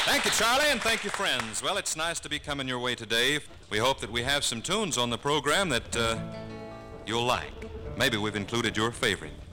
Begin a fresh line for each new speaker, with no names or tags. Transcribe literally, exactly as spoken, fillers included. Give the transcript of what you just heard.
Thank you, Charlie, and thank you, friends. Well, it's nice to be coming your way today. We hope that we have some tunes on the program that uh, you'll like. Maybe we've included your favorite.